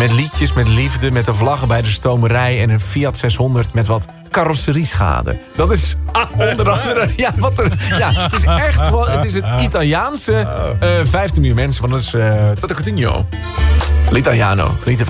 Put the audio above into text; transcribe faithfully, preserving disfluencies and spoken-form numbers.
Met liedjes, met liefde, met de vlaggen bij de stomerij... en een Fiat zeshonderd met wat carrosserieschade. Dat is onder andere... Ja, wat er, ja het is echt gewoon... Het is het Italiaanse uh, vijftien miljoen mensen van ons... Uh, Toto Coutinho. L'Italiano. Geniet ervan.